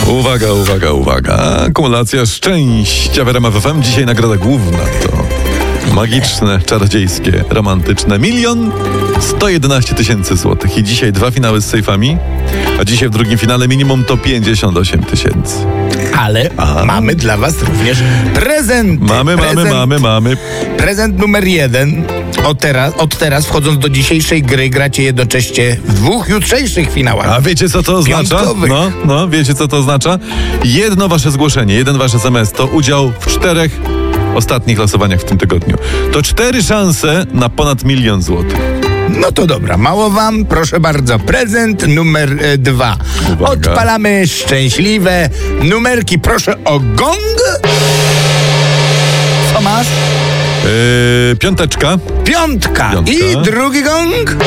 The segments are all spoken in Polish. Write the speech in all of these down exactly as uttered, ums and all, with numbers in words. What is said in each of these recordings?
Uwaga, uwaga, uwaga. Akumulacja szczęścia w R M F F M. Dzisiaj nagroda główna to magiczne, czarodziejskie, romantyczne milion sto jedenaście tysięcy złotych. I dzisiaj dwa finały z sejfami, a dzisiaj w drugim finale minimum to pięćdziesiąt osiem tysięcy. Ale A. mamy dla was również prezent. Mamy, prezent, mamy, mamy, mamy. Prezent numer jeden. Od teraz, od teraz, wchodząc do dzisiejszej gry, gracie jednocześnie w dwóch jutrzejszych finałach. A wiecie, co to oznacza? Piątkowych. No, no, wiecie, co to oznacza? Jedno wasze zgłoszenie, jeden wasz S M S to udział w czterech ostatnich losowaniach w tym tygodniu. To cztery szanse na ponad milion złotych. No to dobra, mało wam, proszę bardzo, prezent numer e, dwa. Uwaga. Odpalamy szczęśliwe numerki, proszę o gong. Co masz? Yy, piąteczka. Piątka. Piątka. I drugi gong.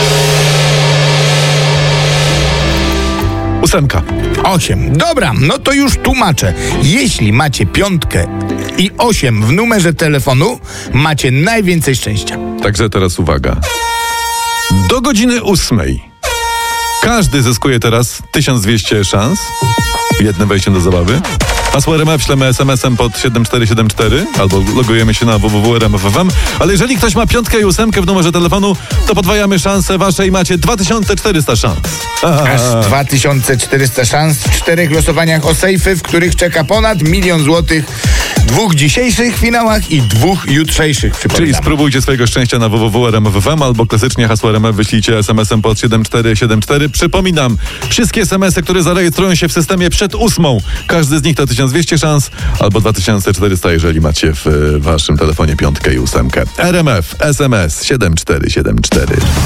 Ósemka. Osiem. Dobra, no to już tłumaczę. Jeśli macie piątkę i osiem w numerze telefonu, macie najwięcej szczęścia. Także teraz uwaga. Do godziny ósmej każdy zyskuje teraz tysiąc dwieście szans jednym wejściem do zabawy. Hasło R M F ślemy S M S em pod siedem cztery siedem cztery albo logujemy się na w w w kropka r m f f m. Ale jeżeli ktoś ma piątkę i ósemkę w numerze telefonu, to podwajamy szanse wasze i macie dwa tysiące czterysta szans. Aż dwa tysiące czterysta szans w czterech losowaniach o sejfy, w których czeka ponad milion złotych, dwóch dzisiejszych finałach i dwóch jutrzejszych. Czyli Przypominam. spróbujcie swojego szczęścia na w w w kropka r m f f m albo klasycznie hasło R M F wyślijcie S M S em pod siedem cztery siedem cztery. Przypominam, wszystkie S M S y, które zarejestrują się w systemie przed ósmą, każdy z nich to tysiąc dwieście szans albo dwa tysiące czterysta, jeżeli macie w waszym telefonie piątkę i ósemkę. R M F, S M S siedem cztery siedem cztery.